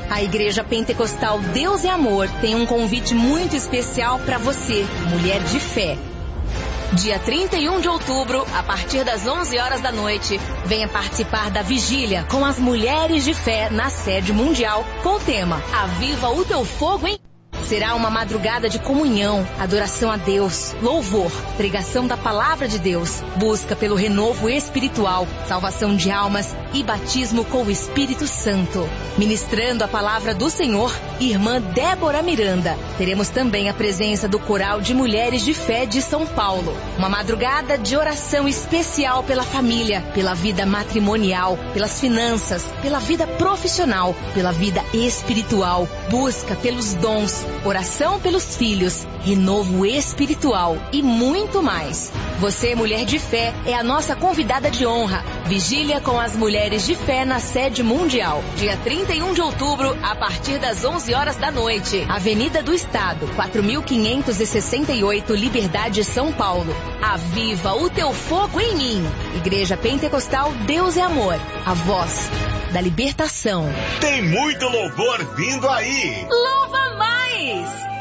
A Igreja Pentecostal Deus é Amor tem um convite muito especial para você, mulher de fé. Dia 31 de outubro, a partir das 11 horas da noite, venha participar da vigília com as mulheres de fé na sede mundial com o tema Aviva o Teu Fogo em... Será uma madrugada de comunhão, adoração a Deus, louvor, pregação da palavra de Deus, busca pelo renovo espiritual, salvação de almas e batismo com o Espírito Santo. Ministrando a palavra do Senhor, irmã Débora Miranda. Teremos também a presença do Coral de Mulheres de Fé de São Paulo. Uma madrugada de oração especial pela família, pela vida matrimonial, pelas finanças, pela vida profissional, pela vida espiritual, busca pelos dons, oração pelos filhos, renovo espiritual e muito mais. Você, mulher de fé, é a nossa convidada de honra. Vigília com as mulheres de fé na sede mundial. Dia 31 de outubro, a partir das 11 horas da noite. Avenida do Estado, 4568, Liberdade, São Paulo. Aviva o Teu Fogo em mim. Igreja Pentecostal Deus é Amor. A voz da libertação. Tem muito louvor vindo aí. Louva mais!